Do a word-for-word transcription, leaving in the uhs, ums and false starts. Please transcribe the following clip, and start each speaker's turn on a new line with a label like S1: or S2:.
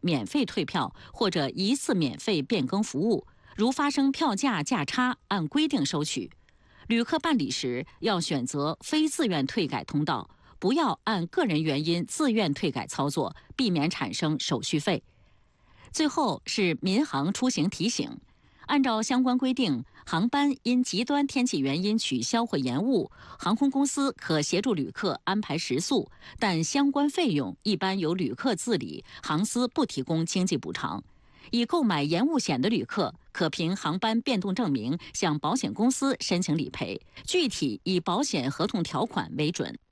S1: 免费退票或者一次免费变更服务，如发生票价价差，按规定收取。旅客办理时要选择非自愿退改通道，不要按个人原因自愿退改操作，避免产生手续费。最后是民航出行提醒。按照相关规定，航班因极端天气原因取消或延误，航空公司可协助旅客安排食宿，但相关费用一般由旅客自理，航司不提供经济补偿。已购买延误险的旅客，可凭航班变动证明向保险公司申请理赔，具体以保险合同条款为准。